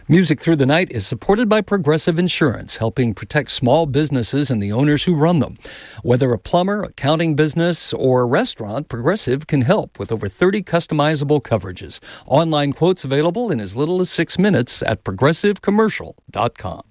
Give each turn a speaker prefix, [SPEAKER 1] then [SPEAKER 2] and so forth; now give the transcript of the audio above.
[SPEAKER 1] Music Through the Night is supported by Progressive Insurance, helping protect small businesses and the owners who run them. Whether a plumber, accounting business, or a restaurant, Progressive can help with over 30 customizable coverages. Online quotes available in as little as 6 minutes at progressivecommercial.com.